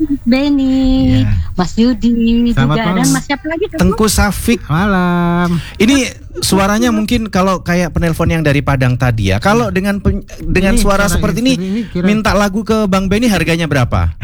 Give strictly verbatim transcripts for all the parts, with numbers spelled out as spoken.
Benny, yeah. Mas Yudi Selamat juga, malam. dan Mas siapa lagi? Tengku Safik. Malam. Ini suaranya mungkin kalau kayak penelpon yang dari Padang tadi ya. Kalau dengan pen, dengan Ini suara suara seperti ini, istri ini kira- minta lagu ke Bang Benny harganya berapa?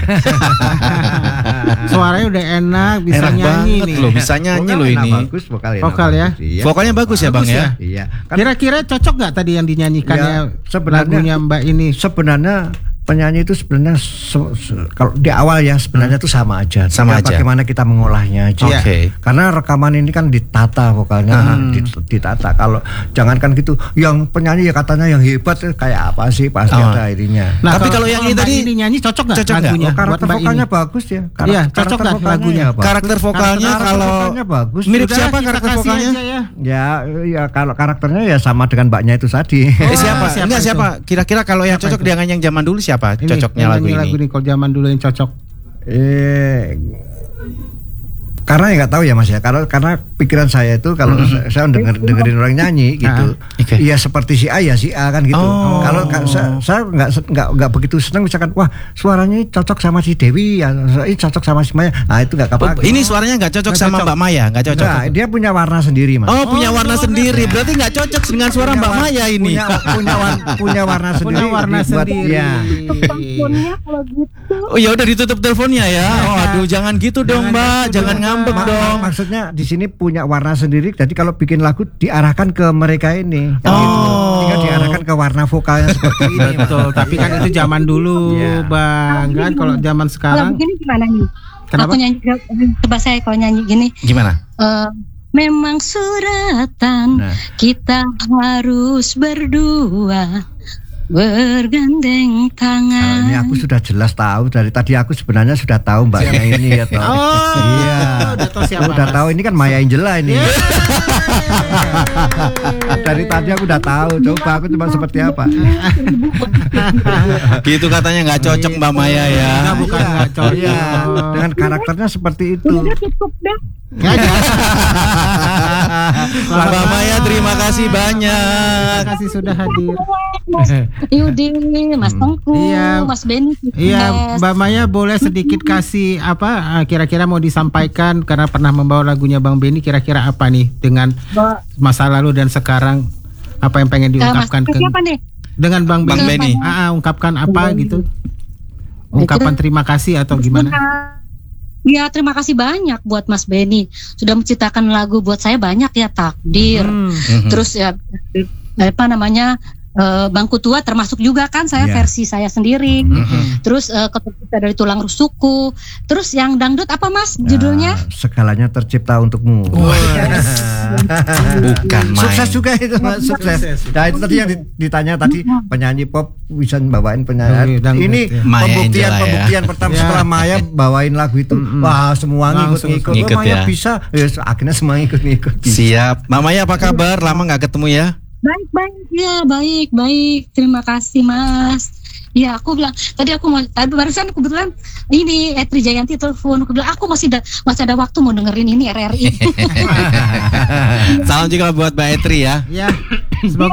Suaranya udah enak, bisa Enak nyanyi banget nih. loh, bisa nyanyi loh ini. Bagus vokalnya. Vokal ya? Iya. Vokalnya bagus ya Bang Bagus ya. Iya. Kan Kira-kira cocok nggak tadi yang dinyanyikannya Ya, sebenarnya- lagunya Mbak ini? sebenarnya penyanyi itu sebenarnya se- se- kalau di awal ya sebenarnya itu sama aja. Sama Tinggal aja. Bagaimana kita mengolahnya aja. Oke. Karena rekaman ini kan ditata vokalnya, Hmm. dit- ditata. Kalau jangankan gitu, yang penyanyi ya katanya yang hebat eh, kayak apa sih pasti Oh. ada akhirnya. Tapi kalau yang ini Mbak tadi ini nyanyi cocok nggak cocok nggak? lagunya? Oh, karakter buat Mbak vokalnya ini? bagus ya. Karak- Iya, cocok karakter nggak vokalnya lagunya? ya bagus. karakter vokalnya Karakter kalau vokalnya bagus. mirip Udah, siapa kita karakter kasih vokalnya? aja ya. Ya, ya kalau karakternya ya sama dengan mbaknya itu tadi. Eh, siapa? siapa Enggak itu? siapa? Kira-kira kalau yang Siapa cocok itu? dengan yang zaman dulu siapa? Ini, Cocoknya yang lagu nyanyi ini. lagu ini kalau zaman dulu yang cocok. Eh, karena ya nggak tahu ya Mas ya, karena karena pikiran saya itu kalau Mm-hmm. saya, saya denger, dengerin orang nyanyi gitu, Ah, oke. iya seperti si A ya si A kan gitu. Oh. Kalau ka- saya saya nggak nggak nggak begitu senang misalkan wah suaranya ini cocok sama si Dewi ya, ini cocok sama si Maya, nah itu nggak Oh, apa-apa. ini suaranya nggak cocok Nggak sama cocok. Mbak Maya, nggak cocok. Nah, dia punya warna sendiri Mas. Oh, punya Oh, warna warna sendiri. sendiri. Berarti nggak cocok dengan suara Punya Mbak war- Maya ini. Punya punya, war- punya warna sendiri. Punya warna dibuat- sendiri. ya. Teleponnya kalau gitu. Oh ya udah ditutup teleponnya ya. Oh aduh jangan gitu dong Jangan Mbak, gitu jangan dong, ngambek Mbak. dong. Maksudnya di sini punya warna sendiri. Jadi kalau bikin lagu diarahkan ke mereka ini. Kan Oh. gitu. Tinggal diarahkan ke warna vokalnya seperti ini. Mas. Betul, tapi kan itu zaman dulu, Iya. Bang. Kan kalau zaman Kalau sekarang begini gimana nih? Kenapa? Aku nyanyi, coba saya kalau nyanyi gini. Gimana? eh, memang suratan Nah. kita harus berdua bergandeng Nah, tangan. ini aku sudah jelas tahu dari tadi aku sebenarnya sudah tahu mbaknya ini ya toh. Oh, Iya. udah tahu siapa. Udah tahu ini kan Maya Angela ini. Dari tadi aku udah tahu. Coba aku cuma seperti apa. Gitu katanya nggak cocok Mbak Maya ya. Enggak, bukan Iya, nggak cocok. iya. Dengan karakternya seperti itu. Udah tutup dah. Ya, jangan. Mbak Maya terima kasih Terima banyak. kasih sudah hadir. Mas Yudi, Mas Tengku, Iya. Mas Benny. Iya, Mas. Mbak Maya boleh sedikit kasih apa eh, kira-kira mau disampaikan karena pernah membawa lagunya Bang Benny, kira-kira apa nih dengan Ba- masa lalu dan sekarang apa yang pengen Eh, Mas diungkapkan ke siapa nih? dengan Bang Bang Benny? Benny. Ah, ah, ungkapkan apa Bang Benny. gitu? Ungkapan terima kasih atau gimana? Ya terima kasih banyak buat Mas Benny sudah menciptakan lagu buat saya banyak ya takdir. Hmm. Mhm. Terus ya apa namanya eh, Bangku Tua termasuk juga kan saya Iya. versi saya sendiri. Mhm. Terus eh, Ketuk Kita dari Tulang Rusukku. Terus yang dangdut apa Mas judulnya? Nah, segalanya tercipta untukmu. Bukan main. Sukses juga itu Mas, sukses. Nah itu tadi yang di- ditanya tadi penyanyi pop bisa bawain Oh, penyanyi. iya, dangdut, Ini ya. Maya pembuktian Angela, ya. pembuktian pertama Ya. setelah Maya bawain lagu itu. Wah semua Langsung ngikut-ngikut. ngikut Oh, Maya ya. bisa. Ya, akhirnya semua ngikut-ngikut. Siap. Mbak Maya apa kabar? Lama nggak ketemu ya? Baik baik ya baik baik terima kasih Mas. Ya aku bilang tadi aku mau tadi barusan kebetulan ini Etri Jayanti telepon aku bilang aku masih da, masih ada waktu mau dengerin ini R R I. Salam juga buat Mbak Etri ya. Ya, semoga